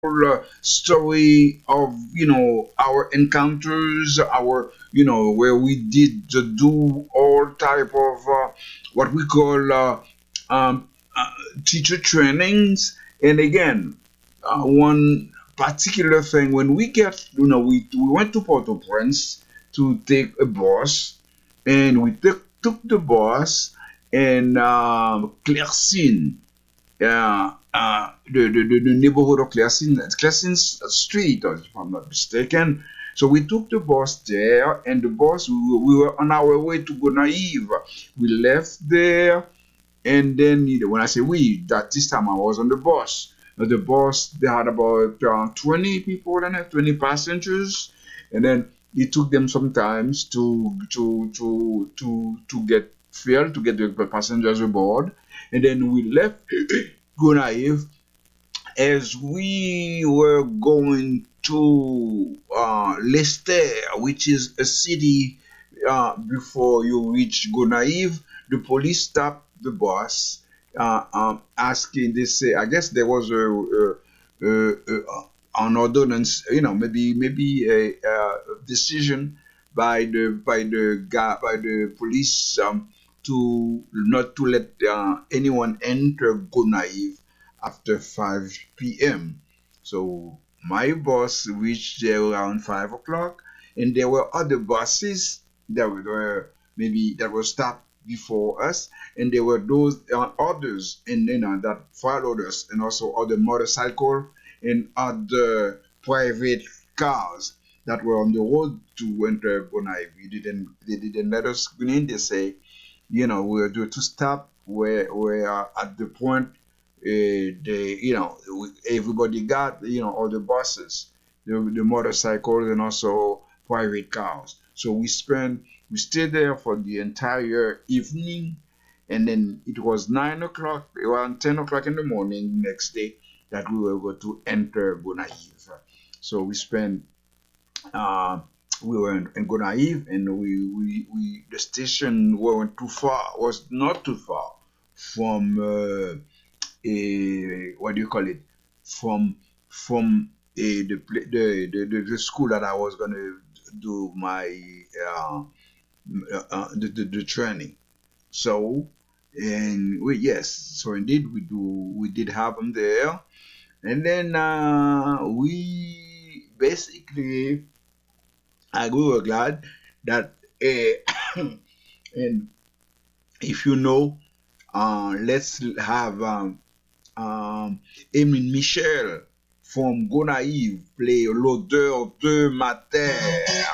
story of our encounters, our where we did do all type of what we call um, uh, teacher trainings. And again, one particular thing when we get we went to Port-au-Prince to take a bus, and we took the bus and Clercine, the neighborhood of Clercin's Street, if I'm not mistaken. So we took the bus there, and the bus we were on our way to Gonaive. We left there, and then when I say we, that this time I was on the bus. The bus they had about 20 people in it, 20 passengers, and then it took them sometimes to get filled, to get the passengers aboard, and then we left Gonaive. As we were going to Leicester, which is a city before you reach Gonaive, the police stopped the bus, asking. They say, I guess there was an ordinance, maybe a decision by the police, to not to let anyone enter Gonaive after 5 p.m. So my bus reached there around 5 o'clock, and there were other buses that were maybe that were stopped before us, and there were those others, and that followed us, and also other motorcycle and other private cars that were on the road to enter Bonai. They didn't let us go in. They say, we were due to stop where at the point everybody got all the buses, the motorcycles, and also private cars. So we stayed there for the entire evening, and then it was 9 o'clock, around 10 o'clock in the morning next day, that we were going to enter Gonaive. So we were in Gonaive, and we the station weren't too far, was not too far from what do you call it, from the school that I was gonna do my the training. So, and so indeed we did have them there, and then we basically, we were glad that and if let's have Emin Michel from Gonaive play l'odeur de ma terre.